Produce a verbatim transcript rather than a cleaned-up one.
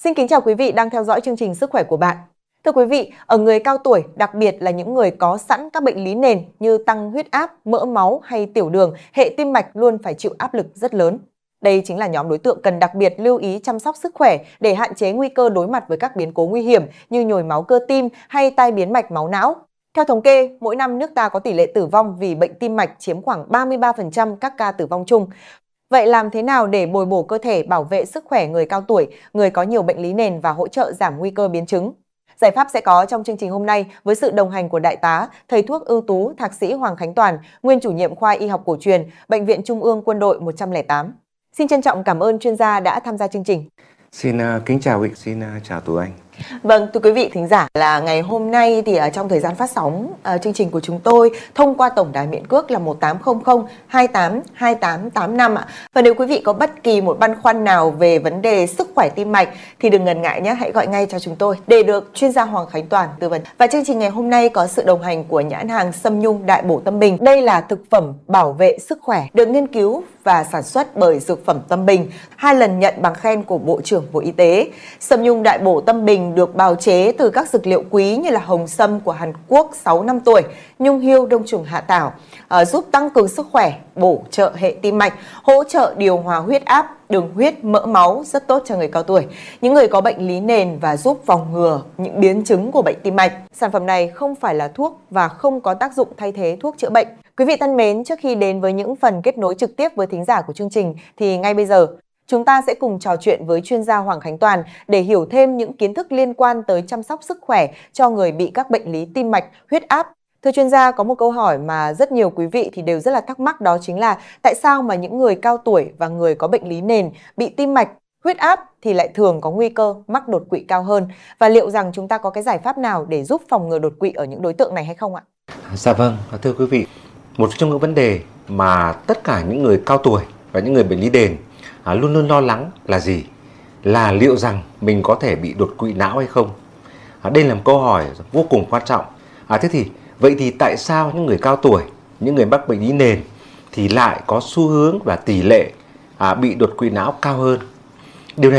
Xin kính chào quý vị đang theo dõi chương trình Sức khỏe của bạn. Thưa quý vị, ở người cao tuổi, đặc biệt là những người có sẵn các bệnh lý nền như tăng huyết áp, mỡ máu hay tiểu đường, hệ tim mạch luôn phải chịu áp lực rất lớn. Đây chính là nhóm đối tượng cần đặc biệt lưu ý chăm sóc sức khỏe để hạn chế nguy cơ đối mặt với các biến cố nguy hiểm như nhồi máu cơ tim hay tai biến mạch máu não. Theo thống kê, mỗi năm nước ta có tỷ lệ tử vong vì bệnh tim mạch chiếm khoảng ba mươi ba phần trăm các ca tử vong chung. Vậy làm thế nào để bồi bổ cơ thể bảo vệ sức khỏe người cao tuổi, người có nhiều bệnh lý nền và hỗ trợ giảm nguy cơ biến chứng? Giải pháp sẽ có trong chương trình hôm nay với sự đồng hành của Đại tá, thầy thuốc ưu tú Thạc sĩ Hoàng Khánh Toàn, nguyên chủ nhiệm khoa y học cổ truyền, Bệnh viện Trung ương Quân đội một không tám. Xin trân trọng cảm ơn chuyên gia đã tham gia chương trình. Xin uh, kính chào quý vị, xin uh, chào Tú Anh. Vâng, thưa quý vị thính giả, là ngày hôm nay thì ở trong thời gian phát sóng uh, chương trình của chúng tôi thông qua tổng đài miễn cước là một tám không không hai tám hai tám tám năm ạ. Và nếu quý vị có bất kỳ một băn khoăn nào về vấn đề sức khỏe tim mạch thì đừng ngần ngại nhé, hãy gọi ngay cho chúng tôi để được chuyên gia Hoàng Khánh Toàn tư vấn. Và chương trình ngày hôm nay có sự đồng hành của nhãn hàng Sâm Nhung Đại Bổ Tâm Bình. Đây là thực phẩm bảo vệ sức khỏe được nghiên cứu và sản xuất bởi Dược phẩm Tâm Bình, hai lần nhận bằng khen của Bộ trưởng Bộ Y tế. Sâm Nhung Đại Bổ Tâm Bình được bào chế từ các dược liệu quý như là hồng sâm của Hàn Quốc sáu năm tuổi, nhung hiêu, đông trùng hạ thảo, uh, giúp tăng cường sức khỏe, bổ trợ hệ tim mạch, hỗ trợ điều hòa huyết áp, đường huyết, mỡ máu, rất tốt cho người cao tuổi, những người có bệnh lý nền và giúp phòng ngừa những biến chứng của bệnh tim mạch. Sản phẩm này không phải là thuốc và không có tác dụng thay thế thuốc chữa bệnh. Quý vị thân mến, trước khi đến với những phần kết nối trực tiếp với thính giả của chương trình thì ngay bây giờ chúng ta sẽ cùng trò chuyện với chuyên gia Hoàng Khánh Toàn để hiểu thêm những kiến thức liên quan tới chăm sóc sức khỏe cho người bị các bệnh lý tim mạch, huyết áp. Thưa chuyên gia, có một câu hỏi mà rất nhiều quý vị thì đều rất là thắc mắc, đó chính là tại sao mà những người cao tuổi và người có bệnh lý nền bị tim mạch, huyết áp thì lại thường có nguy cơ mắc đột quỵ cao hơn? Và liệu rằng chúng ta có cái giải pháp nào để giúp phòng ngừa đột quỵ ở những đối tượng này hay không ạ? Dạ vâng, thưa quý vị, một trong những vấn đề mà tất cả những người cao tuổi và những người bệnh lý nền À, luôn luôn lo lắng là gì? Là liệu rằng mình có thể bị đột quỵ não hay không? À, đây là một câu hỏi vô cùng quan trọng. À, thế thì vậy thì tại sao những người cao tuổi, những người mắc bệnh lý nền thì lại có xu hướng và tỷ lệ à, bị đột quỵ não cao hơn